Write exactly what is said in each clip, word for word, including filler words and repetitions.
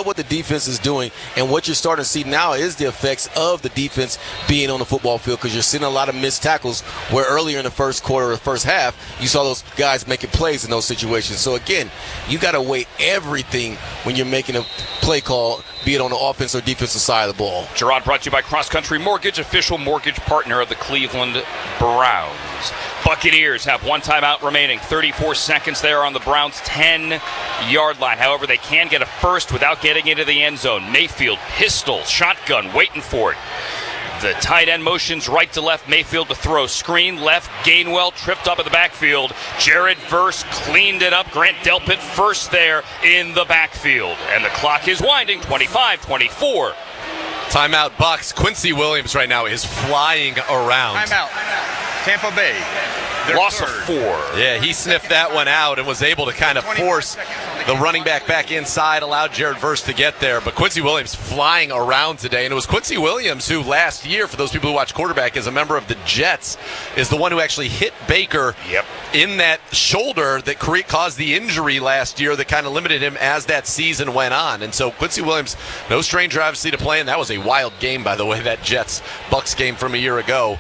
of what the defense is doing, and what you're starting to see now is the effects of the defense being on the football field, because you're seeing a lot of missed tackles where earlier in the first quarter or the first half, you saw those guys making plays in those situations. So, again, you got to weigh everything when you're making a play call, be it on the offense or defensive side of the ball. Gerard brought to you by Cross Country Mortgage, official mortgage partner of the Cleveland Browns. Buccaneers have one timeout remaining. thirty-four seconds there on the Browns' ten-yard line. However, they can get a first without getting into the end zone. Mayfield, pistol, shotgun, waiting for it. The tight end motions right to left. Mayfield to throw. Screen left. Gainwell tripped up in the backfield. Jared Verse cleaned it up. Grant Delpit first there in the backfield. And the clock is winding. twenty-five twenty-four. Timeout Bucks. Quincy Williams right now is flying around. Timeout. Tampa Bay. Their Loss third. of four. Yeah, he sniffed that one out and was able to kind of force the running back back inside, allowed Jared Verse to get there. But Quincy Williams flying around today. And it was Quincy Williams who last year, for those people who watch quarterback, as a member of the Jets, is the one who actually hit Baker yep. in that shoulder that caused the injury last year that kind of limited him as that season went on. And so Quincy Williams, no stranger obviously to playing. That was a wild game, by the way, that Jets-Bucks game from a year ago.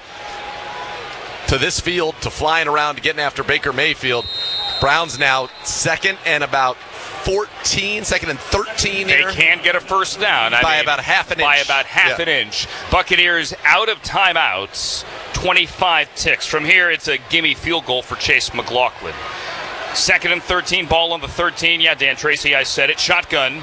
To this field, to flying around, to getting after Baker Mayfield. Browns now second and about fourteen, second and thirteen They here. can get a first down. I by mean, about half an by inch. By about half yeah. an inch. Buccaneers out of timeouts, twenty-five ticks. From here, it's a gimme field goal for Chase McLaughlin. Second and thirteen, ball on the thirteen. Yeah, Dan Tracy, I said it. Shotgun.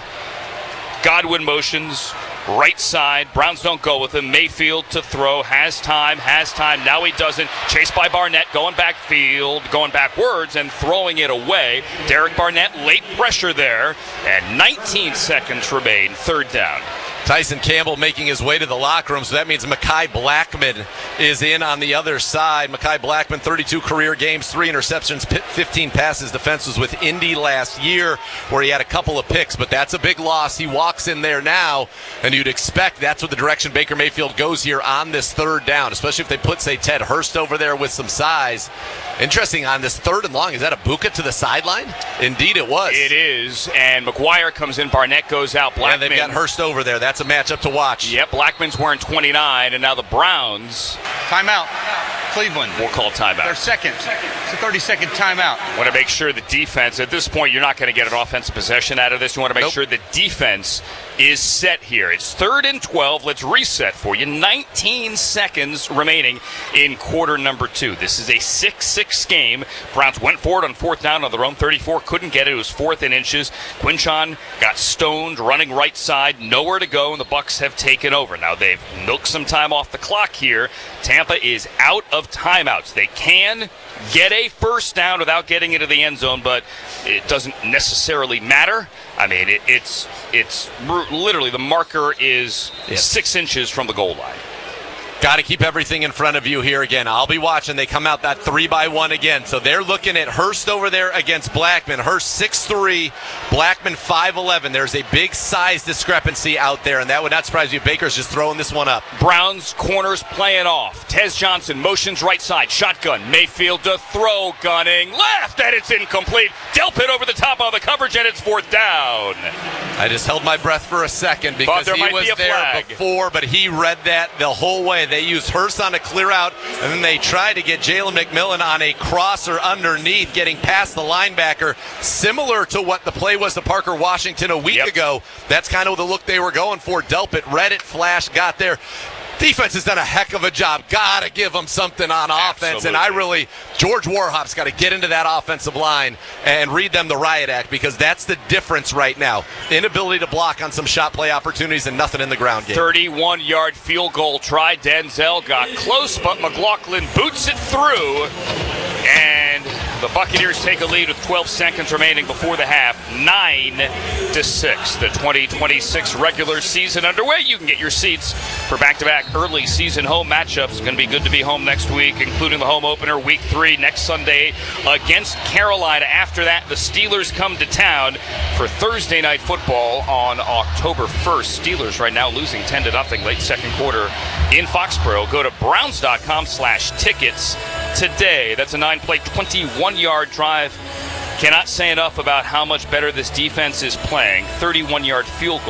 Godwin motions. Right side. Browns don't go with him. Mayfield to throw. Has time. Has time. Now he doesn't. Chased by Barnett. Going backfield. Going backwards and throwing it away. Derek Barnett, late pressure there. And nineteen seconds remain. Third down. Tyson Campbell making his way to the locker room, so that means Mekhi Blackman is in on the other side. Mekhi Blackman, thirty-two career games, three interceptions, fifteen passes. Defense was with Indy last year where he had a couple of picks, but that's a big loss. He walks in there now, and you'd expect that's what the direction Baker Mayfield goes here on this third down, especially if they put, say, Ted Hurst over there with some size. Interesting, on this third and long, is that a Buka to the sideline? Indeed it was. It is, and McGuire comes in. Barnett goes out. Blackman. Yeah, they've got Hurst over there. That's a matchup to watch. Yep, Blackman's wearing twenty-nine, and now the Browns. Timeout. Cleveland. We'll call timeout. Their second. It's a thirty-second timeout. Want to make sure the defense, at this point, you're not going to get an offensive possession out of this. You want to make Nope. sure the defense is set here. It's third and twelve. Let's reset for you. nineteen seconds remaining in quarter number two. This is a six six game. Browns went forward on fourth down on their own thirty-four. Couldn't get it. It was fourth and inches. Quinchon got stoned, running right side. Nowhere to go, and the Bucs have taken over. Now they've milked some time off the clock here. Tampa is out of timeouts. They can get a first down without getting into the end zone, but it doesn't necessarily matter. I mean, it, it's it's r- literally the marker is Yes. six inches from the goal line. Got to keep everything in front of you here again. I'll be watching. They come out that three by one again. So they're looking at Hurst over there against Blackman. Hurst six three, Blackman five eleven. There's a big size discrepancy out there, and that would not surprise you. Baker's just throwing this one up. Browns corners playing off. Tez Johnson motions right side. Shotgun. Mayfield to throw. Gunning left, and it's incomplete. Delpit over the top on the coverage, and it's fourth down. I just held my breath for a second because there he might was be a there flag. before, but he read that the whole way. They used Hurst on a clear out, and then they tried to get Jalen McMillan on a crosser underneath, getting past the linebacker, similar to what the play was to Parker Washington a week Yep. ago. That's kind of the look they were going for. Delpit read it, flash, got there. Defense has done a heck of a job. Got to give them something on offense. Absolutely. And I really, George Warhop's got to get into that offensive line and read them the riot act, because that's the difference right now. Inability to block on some shot play opportunities and nothing in the ground game. thirty-one-yard field goal try. Denzel got close, but McLaughlin boots it through. And the Buccaneers take a lead with twelve seconds remaining before the half, nine to six. The twenty twenty-six regular season underway. You can get your seats for back-to-back early season home matchups. It's going to be good to be home next week, including the home opener week three next Sunday against Carolina. After that, the Steelers come to town for Thursday night football on October first. Steelers right now losing ten to nothing late second quarter in Foxborough. Go to browns.com slash tickets today. That's a nine-play, twenty-one-yard drive. Cannot say enough about how much better this defense is playing. thirty-one-yard field goal.